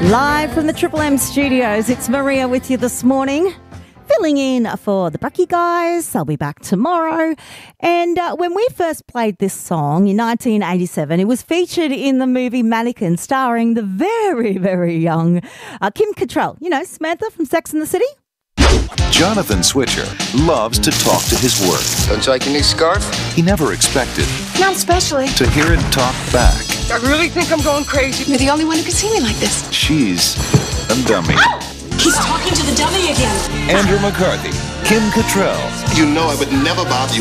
Live from the Triple M studios, it's Maria with you this morning, filling in for the Bucky guys. I'll be back tomorrow. And when we first played this song in 1987, it was featured in the movie Mannequin, starring the very, very young Kim Cattrall. You know, Samantha from Sex and the City? Jonathan Switcher loves to talk to his work. Don't you like your new scarf? He never expected Not especially. to hear it talk back. I really think I'm going crazy. You're the only one who can see me like this. She's a dummy. He's talking to the dummy again. Andrew McCarthy, Kim Cattrall. You know I would never bother you.